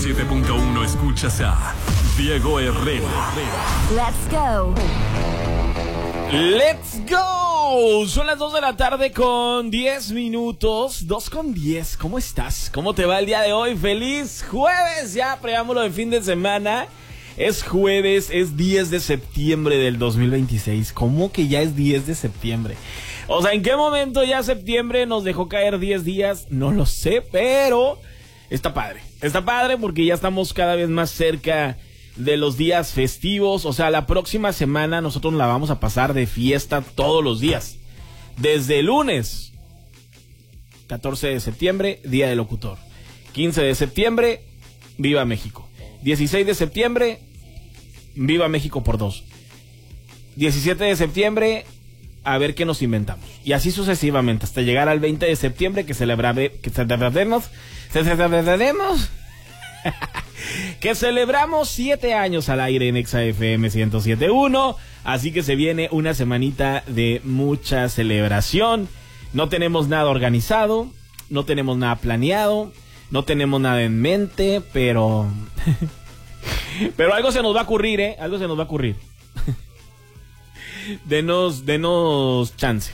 107.1 escuchas a Diego Herrera. Let's go. Let's go. Son las 2 de la tarde con 10 minutos. 2:10. ¿Cómo estás? ¿Cómo te va el día de hoy? ¡Feliz jueves! Ya preámbulo de fin de semana. Es jueves, es 10 de septiembre del 2026. ¿Cómo que ya es 10 de septiembre? O sea, ¿en qué momento ya septiembre nos dejó caer 10 días? No lo sé, pero está padre. Está padre porque ya estamos cada vez más cerca de los días festivos. O sea, la próxima semana nosotros la vamos a pasar de fiesta todos los días. Desde el lunes, 14 de septiembre, Día del Locutor. 15 de septiembre, Viva México. 16 de septiembre, Viva México por 2. 17 de septiembre, a ver qué nos inventamos. Y así sucesivamente, hasta llegar al 20 de septiembre, que celebraremos que celebramos 7 años al aire en Exa FM 107.1. Así que se viene una semanita de mucha celebración. No tenemos nada organizado, no tenemos nada planeado, no tenemos nada en mente, pero algo se nos va a ocurrir, algo se nos va a ocurrir. Denos chance.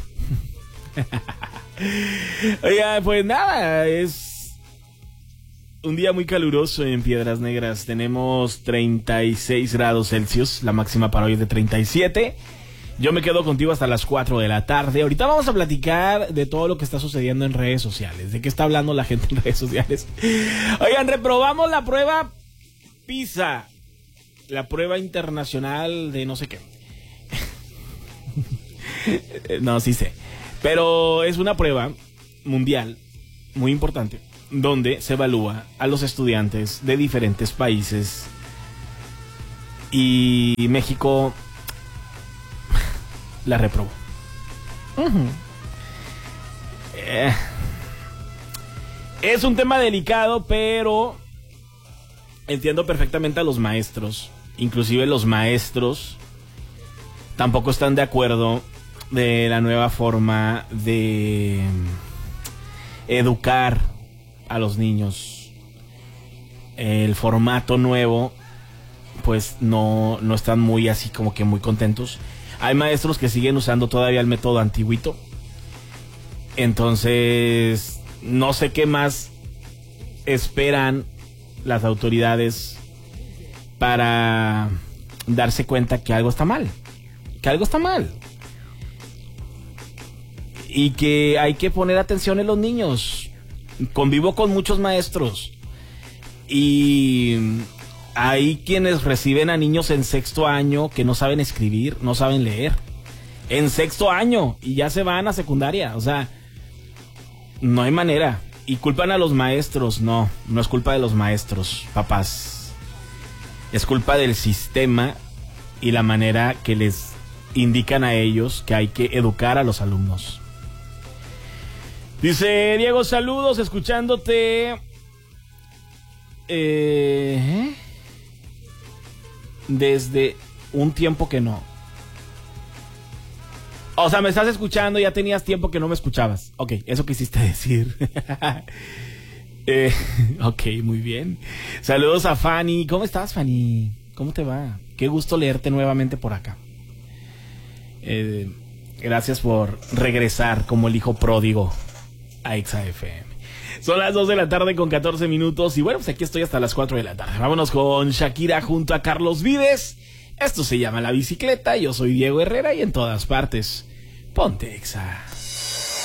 Oiga, pues nada, es un día muy caluroso en Piedras Negras. Tenemos 36 grados Celsius, la máxima para hoy es de 37. Yo me quedo contigo hasta las 4 de la tarde. Ahorita vamos a platicar de todo lo que está sucediendo en redes sociales. ¿De qué está hablando la gente en redes sociales? Oigan, reprobamos la prueba PISA, la prueba internacional de no sé qué. No, sí sé. Pero es una prueba mundial muy importante, donde se evalúa a los estudiantes de diferentes países. Y México la reprobó. Es un tema delicado, pero entiendo perfectamente a los maestros. Inclusive los maestros tampoco están de acuerdo de la nueva forma de educar a los niños. El formato nuevo, pues no están muy así como que muy contentos. Hay maestros que siguen usando todavía el método antiguito. Entonces, no sé qué más esperan las autoridades para darse cuenta que algo está mal. Que algo está mal. Y que hay que poner atención en los niños. Convivo con muchos maestros. Y hay quienes reciben a niños en 6º año que no saben escribir, no saben leer. En 6º año y ya se van a secundaria. O sea, no hay manera. Y culpan a los maestros. No es culpa de los maestros, papás. Es culpa del sistema y la manera que les indican a ellos que hay que educar a los alumnos. Dice Diego, saludos, escuchándote desde un tiempo que no. O sea, me estás escuchando, ya tenías tiempo que no me escuchabas. Ok, eso quisiste decir. Ok, muy bien. Saludos a Fanny. ¿Cómo estás, Fanny? ¿Cómo te va? Qué gusto leerte nuevamente por acá. Gracias por regresar como el hijo pródigo a Exa FM. Son las 2 de la tarde con 14 minutos. Y bueno, pues aquí estoy hasta las 4 de la tarde. Vámonos con Shakira junto a Carlos Vives. Esto se llama La Bicicleta. Yo soy Diego Herrera y en todas partes ponte Exa.